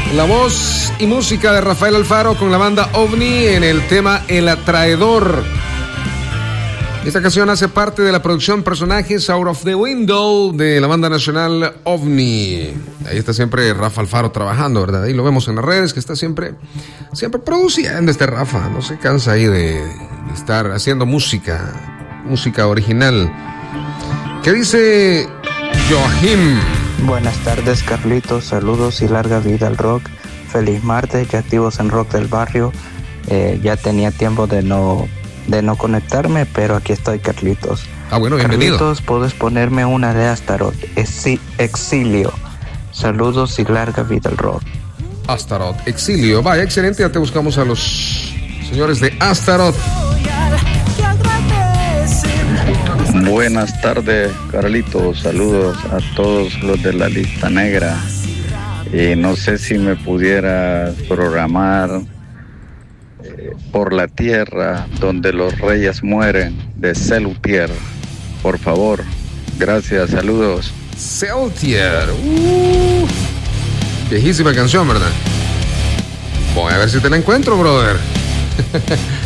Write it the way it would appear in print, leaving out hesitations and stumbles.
La voz y música de Rafael Alfaro con la banda OVNI en el tema El Atraedor. Esta canción hace parte de la producción Personajes Out of the Window de la banda nacional OVNI. Ahí está siempre Rafa Alfaro trabajando, ¿verdad? Ahí lo vemos en las redes, que está siempre produciendo este Rafa. No se cansa ahí de estar haciendo música original. ¿Qué dice Joachim? Buenas tardes, Carlitos, saludos y larga vida al rock. Feliz martes, ya activos en Rock del Barrio. Ya tenía tiempo de no conectarme, pero aquí estoy, Carlitos. Bueno, bienvenido. Carlitos, ¿puedes ponerme una de Astaroth? Exilio. Saludos y larga vida al rock. Astaroth, Exilio. Vaya, excelente, ya te buscamos a los señores de Astaroth. Buenas tardes, Carlitos. Saludos a todos los de la lista negra. Y no sé si me pudieras programar Por la Tierra, donde los reyes mueren, de Celtier. Por favor. Gracias, saludos. Celtier. Viejísima canción, ¿verdad? Voy a ver si te la encuentro, brother.